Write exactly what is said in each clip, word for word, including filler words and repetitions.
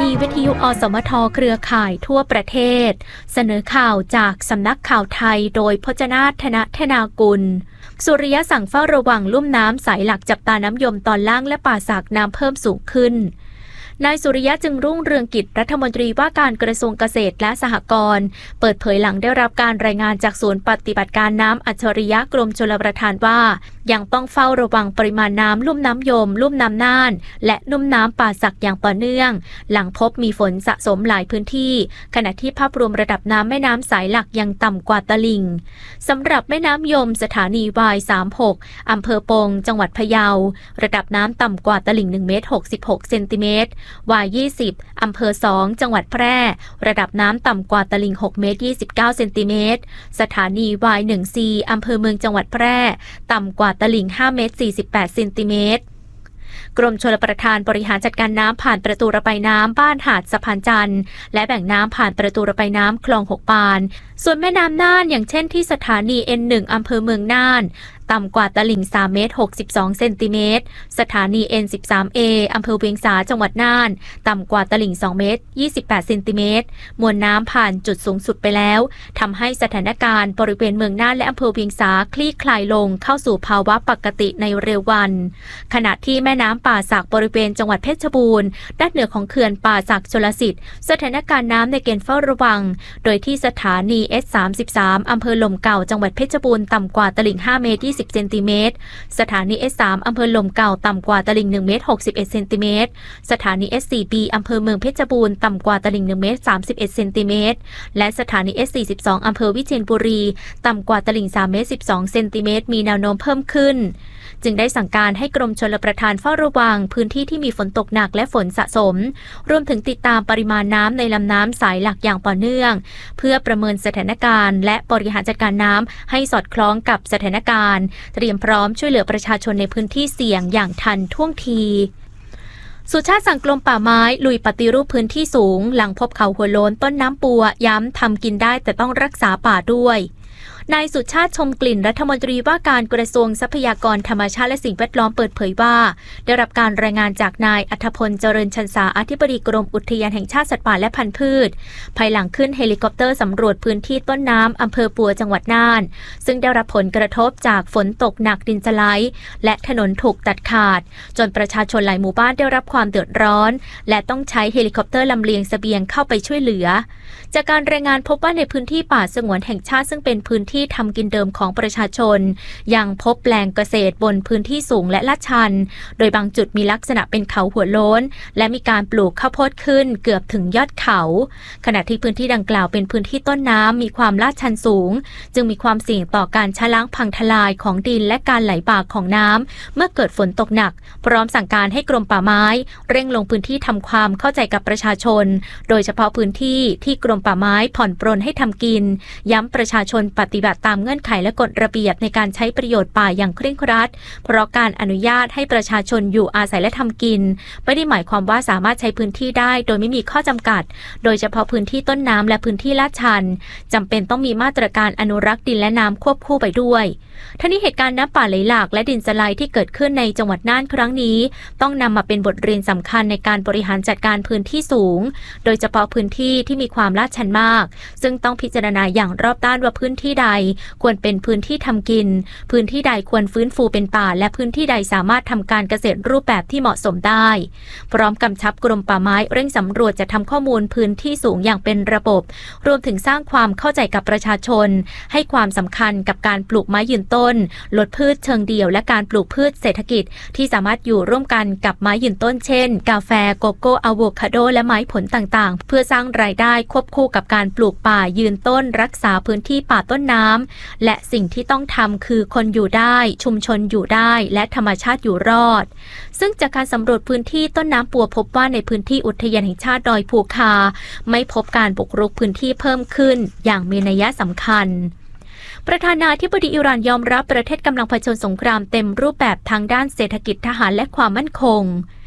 นีวิทยุอสมทเครือข่ายทั่วประเทศเสนอข่าวจากสำนักข่าวไทยโดยพจนาถ ธนธนากุลสุริยะสั่งเฝ้าระวังลุ่มน้ำสายหลักจับตาน้ำยมตอนล่างและป่าสักน้ำเพิ่มสูงขึ้นนายสุริยะจึงรุ่งเรืองกิจรัฐมนตรีว่าการกระทรวงเกษตรและสหกรณ์เปิดเผยหลังได้รับการรายงานจากศูนย์ปฏิบัติการน้ำอัจฉริยะกรมชลประทานว่ายังต้องเฝ้าระวังปริมาณน้ำลุ่มน้ำยมลุ่มน้ำน่านและลุ่มน้ำป่าสักอย่างต่อเนื่องหลังพบมีฝนสะสมหลายพื้นที่ขณะที่ภาพรวมระดับน้ำแม่น้ำสายหลักยังต่ำกว่าตลิ่งสำหรับแม่น้ำยมสถานีวายสามสิบหกอำเภอปงจังหวัดพะเยาระดับน้ำต่ำกว่าตลิ่งหนึ่งเมตรหกสิบหกเซนติเมตรวายยี่สิบอำเภอสองจังหวัดแพร่ระดับน้ำต่ำกว่าตลิ่งหกเมตรยี่สิบเก้าเซนติเมตรสถานีวายหนึ่งซีอำเภอเมืองจังหวัดแพร่ต่ำกว่าตลิ่งห้าเมตรสี่สิบแปดเซนติเมตรกรมชลประทานบริหารจัดการน้ำผ่านประตูระบายน้ำบ้านหาดสะพานจันทร์และแบ่งน้ำผ่านประตูระบายน้ำคลองหกปานส่วนแม่น้ำน่านอย่างเช่นที่สถานี เอ็น หนึ่ง อำเภอเมืองน่านต่ำกว่าตลิ่งสามเมตรหกสิบสองเซนติเมตรสถานี เอ็น สิบสาม เอ อำเภอเวียงสาจังหวัดน่านต่ำกว่าตลิ่งสองเมตรยี่สิบแปดเซนติเมตรมวลน้ำผ่านจุดสูงสุดไปแล้วทำให้สถานการณ์บริเวณเมืองน่านและอำเภอเวียงสาคลี่คลายลงเข้าสู่ภาวะปกติในเร็ววันขณะที่แม่น้ำป่าสักบริเวณจังหวัดเพชรบูรณ์ด้านเหนือของเขื่อนป่าสักชลสิทธิ์สถานการณ์น้ำในเกณฑ์เฝ้าระวังโดยที่สถานี เอส สามสิบสาม อำเภอลมเก่าจังหวัดเพชรบูรณ์ต่ำกว่าตลิ่งห้าเมตรยี่สิบเซนติเมตรสถานี เอส สาม อำเภอลมเก่าต่ำกว่าตลิ่งหนึ่งเมตรหกสิบเอ็ดเซนติเมตรสถานี เอส สี่ บี อำเภอเมืองเพชรบูรณ์ต่ำกว่าตลิ่งหนึ่งเมตรสามสิบเอ็ดเซนติเมตรและสถานี เอส สี่สิบสอง อำเภอวิเชียรบุรีต่ำกว่าตลิ่งสามเมตรสิบสองเซนติเมตรมีแนวโน้มเพิ่มขึ้นจึงได้สั่งการให้กรมชลประทานเฝ้าระวังพื้นที่ที่มีฝนตกหนักและฝนสะสมรวมถึงติดตามปริมาณน้ำในลำน้ำสายหลักอย่างต่อเนื่องเพื่อประเมินสถานการณ์และบริหารจัดการน้ำให้สอดคล้องกับสถานการณ์เตรียมพร้อมช่วยเหลือประชาชนในพื้นที่เสี่ยงอย่างทันท่วงทีสุชาติสั่งกรมป่าไม้ลุยปฏิรูปพื้นที่สูงหลังพบเขาหัวโล้นต้นน้ำปัวย้ำทำกินได้แต่ต้องรักษาป่าด้วยนายสุชาติชมกลิ่นรัฐมนตรีว่าการกระทรวงทรัพยากรธรรมชาติและสิ่งแวดล้อมเปิดเผยว่าได้รับการรายงานจากนายอัธพลเจริญชันษาอธิบดีกรมอุทยานแห่งชาติสัตว์ป่าและพันธุ์พืชภายหลังขึ้นเฮลิคอปเตอร์สำรวจพื้นที่ต้นน้ำอำเภอปัวจังหวัดน่านซึ่งได้รับผลกระทบจากฝนตกหนักดินสไลด์และถนนถูกตัดขาดจนประชาชนหลายหมู่บ้านได้รับความเดือดร้อนและต้องใช้เฮลิคอปเตอร์ลำเลียงเสบียงเข้าไปช่วยเหลือจากการรายงานพบว่าในพื้นที่ป่าสงวนแห่งชาติซึ่งเป็นพื้นที่ทำกินเดิมของประชาชนยังพบแปลงเกษตรบนพื้นที่สูงและลาดชันโดยบางจุดมีลักษณะเป็นเขาหัวโล้นและมีการปลูกข้าวโพดขึ้นเกือบถึงยอดเขาขณะที่พื้นที่ดังกล่าวเป็นพื้นที่ต้นน้ำมีความลาดชันสูงจึงมีความเสี่ยงต่อการชะล้างพังทลายของดินและการไหลบ่าของน้ำเมื่อเกิดฝนตกหนักพร้อมสั่งการให้กรมป่าไม้เร่งลงพื้นที่ทำความเข้าใจกับประชาชนโดยเฉพาะพื้นที่ที่กรมป่าไม้ผ่อนปรนให้ทำกินย้ำประชาชนปฏิบัติตามเงื่อนไขและกฎระเบียบในการใช้ประโยชน์ป่าอย่างเคร่งครัดเพราะการอนุญาตให้ประชาชนอยู่อาศัยและทำกินไม่ได้หมายความว่าสามารถใช้พื้นที่ได้โดยไม่มีข้อจำกัดโดยเฉพาะพื้นที่ต้นน้ำและพื้นที่ลาดชันจำเป็นต้องมีมาตรการอนุรักษ์ดินและน้ำควบคู่ไปด้วยทั้งนี้เหตุการณ์น้ำป่าไหลหลากและดินสไลด์ที่เกิดขึ้นในจังหวัดน่านครั้งนี้ต้องนำมาเป็นบทเรียนสำคัญในการบริหารจัดการพื้นที่สูงโดยเฉพาะพื้นที่ที่มีความลาดชันมากซึ่งต้องพิจารณาอย่างรอบด้านว่าพื้นที่ใดควรเป็นพื้นที่ทำกินพื้นที่ใดควรฟื้นฟูเป็นป่าและพื้นที่ใดสามารถทำการเกษตรรูปแบบที่เหมาะสมได้พร้อมกำชับกรมป่าไม้เร่งสำรวจจะทำข้อมูลพื้นที่สูงอย่างเป็นระบบรวมถึงสร้างความเข้าใจกับประชาชนให้ความสำคัญกับการปลูกไม้ยืนต้นลดพืชเชิงเดี่ยวและการปลูกพืชเศรษฐกิจที่สามารถอยู่ร่วมกันกับไม้ยืนต้นเช่นกาแฟโกโก้อะโวคาโดและไม้ผลต่างๆเพื่อสร้างรายได้ควบคู่กับการปลูกป่ายืนต้นรักษาพื้นที่ป่าต้นน้ำและสิ่งที่ต้องทำคือคนอยู่ได้ชุมชนอยู่ได้และธรรมชาติอยู่รอดซึ่งจากการสำรวจพื้นที่ต้นน้ำปัวพบว่าในพื้นที่อุทยานแห่งชาติดอยภูคาไม่พบการบุกรุกพื้นที่เพิ่มขึ้นอย่างมีนัยสำคัญประธานาธิบดีอิหร่านยอมรับประเทศกำลังเผชิญสงครามเต็มรูปแบบทางด้านเศรษฐกิจทหารและความมั่นคง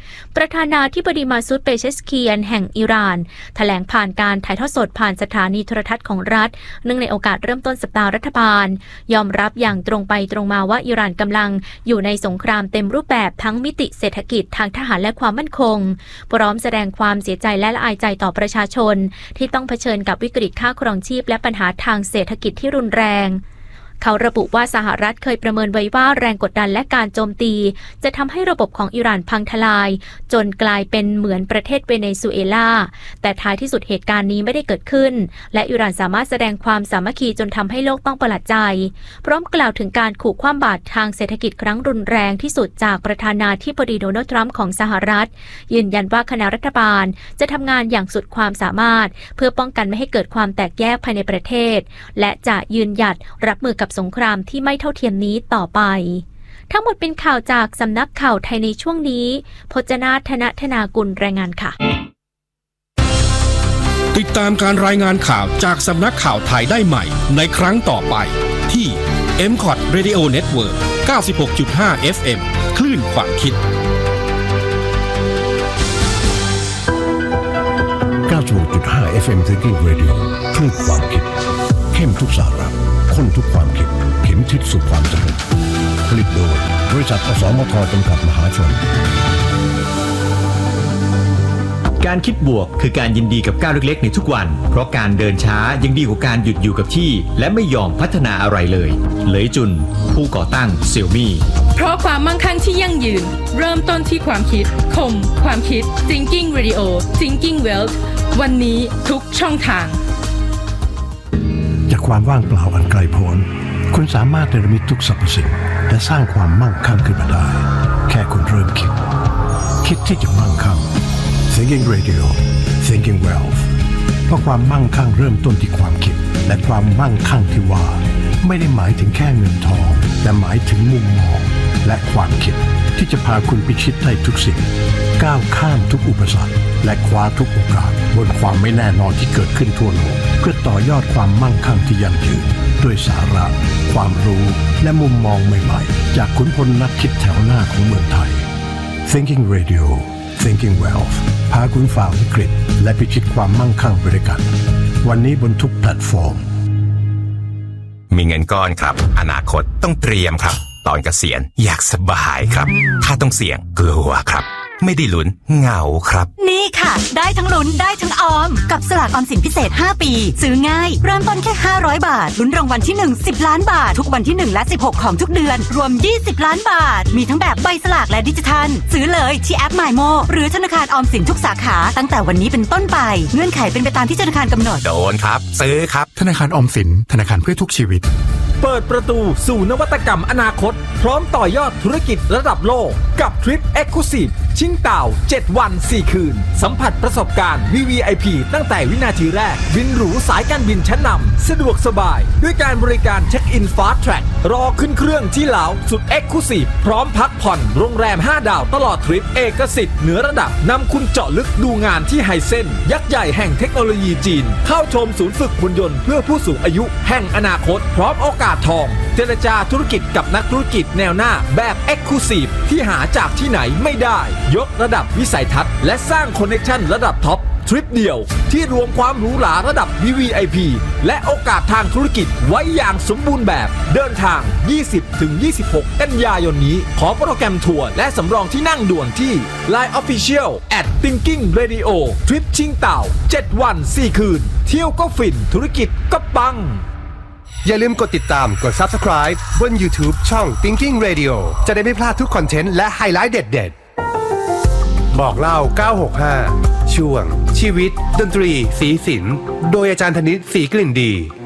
ประธานาธิบดีมาซูด เปเชสเคียนแห่งอิหร่านแถลงผ่านการถ่ายทอดสดผ่านสถานีโทรทัศน์ของรัฐเนื่องในโอกาสเริ่มต้นสัปดาห์รัฐบาลยอมรับอย่างตรงไปตรงมาว่าอิหร่านกำลังอยู่ในสงครามเต็มรูปแบบทั้งมิติเศรษฐกิจทางทหารและความมั่นคงพร้อมแสดงความเสียใจและละอายใจต่อประชาชนที่ต้องเผชิญกับวิกฤตค่าครองชีพและปัญหาทางเศรษฐกิจที่รุนแรงเขาระบุว่าสหรัฐเคยประเมินไว้ว่าแรงกดดันและการโจมตีจะทำให้ระบบของอิหร่านพังทลายจนกลายเป็นเหมือนประเทศเวเนซุเอลาแต่ท้ายที่สุดเหตุการณ์นี้ไม่ได้เกิดขึ้นและอิหร่านสามารถแสดงความสามัคคีจนทำให้โลกต้องประหลาดใจพร้อมกล่าวถึงการขู่คว่ำบาตรทางเศรษฐกิจครั้งรุนแรงที่สุดจากประธานาธิบดีโดนัลด์ทรัมป์ของสหรัฐยืนยันว่าคณะรัฐบาลจะทำงานอย่างสุดความสามารถเพื่อป้องกันไม่ให้เกิดความแตกแยกภายในประเทศและจะยืนหยัดรับมือกับสงครามที่ไม่เท่าเทียมนี้ต่อไปทั้งหมดเป็นข่าวจากสำนักข่าวไทยในช่วงนี้พจนาธนธนากุลรายงานค่ะติดตามการรายงานข่าวจากสำนักข่าวไทยได้ใหม่ในครั้งต่อไปที่ เอ็ม คอท Radio Network เก้าสิบหกจุดห้า เอฟ เอ็ม คลื่นความคิดเก้าสิบหกจุดห้า เอฟ เอ็ม Thinking Radio คลื่นความคิดเข้มทุกสาระข้นทุกความคิดเข็มทิศสู่ความสำเร็จผลิตโดยบริษัทอสมทจำกัดมหาชนการคิดบวกคือการยินดีกับก้าวเล็กๆในทุกวันเพราะการเดินช้ายังดีกว่าการหยุดอยู่กับที่และไม่ยอมพัฒนาอะไรเลยเหลยจุนผู้ก่อตั้งเซี่ยมี่เพราะความมั่งคั่งที่ยั่งยืนเริ่มต้นที่ความคิดคมความคิด Thinking Radio Thinking Wealth วันนี้ทุกช่องทางจากความว่างเปล่าอันไกลโพ้นคุณสามารถเนรมิตทุกสรรพสิ่งและสร้างความมั่งคั่งขึ้นมาได้แค่คุณเริ่มคิดคิดที่จะมั่งคั่ง Thinking Radio Thinking Wealth เพราะความมั่งคั่งเริ่มต้นที่ความคิดและความมั่งคั่งที่ว่าไม่ได้หมายถึงแค่เงินทองแต่หมายถึงมุมมองและความคิดที่จะพาคุณพิชิตได้ทุกสิ่งก้าวข้ามทุกอุปสรรคและคว้าทุกโอกาสบนความไม่แน่นอนที่เกิดขึ้นทั่วโลกเพื่อต่อยอดความมั่งคั่งที่ยั่งยืนด้วยสาระความรู้และมุมมองใหม่ๆจากขุนพลนักคิดแถวหน้าของเมืองไทย Thinking Radio Thinking Wealth พาคุณฝ่าวิกฤตและพิชิตความมั่งคั่งไปด้วยกันวันนี้บนทุกแพลตฟอร์มมีเงินก้อนครับอนาคตต้องเตรียมครับตอนเกษียณอยากสบายครับถ้าต้องเสี่ยงกลัวครับไม่ได้ลุ้นเหงาครับนี่ค่ะได้ทั้งลุ้นได้ทั้งออมกับสลากออมสินพิเศษห้าปีซื้อง่ายเริ่มต้นแค่ห้าร้อยบาทลุ้นรางวัลที่หนึ่ง สิบล้านบาททุกวันที่หนึ่งและสิบหกของทุกเดือนรวมยี่สิบล้านบาทมีทั้งแบบใบสลากและดิจิทัลซื้อเลยที่แอป มาย โม หรือธนาคารออมสินทุกสาขาตั้งแต่วันนี้เป็นต้นไปเงื่อนไขเป็นไปตามที่ธนาคารกำหนดโดนครับซื้อครับธนาคารออมสินธนาคารเพื่อทุกชีวิตเปิดประตูสู่นวัตกรรมอนาคตพร้อมต่อยอดธุรกิจระดับโลกกับทริป Exclusive ชิงเต่าเจ็ดวันสี่คืนสัมผัสประสบการณ์ วี วี ไอ พี ตั้งแต่วินาทีแรกบินหรูสายการบินชั้นนำสะดวกสบายด้วยการบริการเช็คอิน Fast Track รอขึ้นเครื่องที่ลาวสุด Exclusive พร้อมพักผ่อนโรงแรมห้าดาวตลอดทริปเอกสิทธิ์เหนือระดับนำคุณเจาะลึกดูงานที่ไฮเซ็นยักษ์ใหญ่แห่งเทคโนโลยีจีนเข้าชมศูนย์ฝึกหุ่นยนต์เพื่อผู้สูงอายุแห่งอนาคตพร้อมโอกาสทองเจรจาธุรกิจกับนักธุรกิจแนวหน้าแบบ Exclusive ที่หาจากที่ไหนไม่ได้ยกระดับวิสัยทัศน์และสร้างคอนเนคชั่นระดับท็อปทริปเดียวที่รวมความหรูหราระดับ วี วี ไอ พี และโอกาสทางธุรกิจไว้อย่างสมบูรณ์แบบเดินทาง ยี่สิบถึงยี่สิบหก กันยายนนี้ขอโปรแกรมทัวร์และสำรองที่นั่งด่วนที่ ไลน์ Official แอท Thinking Radio ทริปชิงเต่าเจ็ดวันสี่คืนเที่ยวก็ฟินธุรกิจก็ปังอย่าลืมกดติดตามกด Subscribe บน YouTube ช่อง Thinking Radio จะได้ไม่พลาดทุกคอนเทนต์และไฮไลท์เด็ดๆบอกเล่าเก้าหกห้าช่วงชีวิตดนตรีสีสินโดยอาจารย์ธนิตศรีกลิ่นดี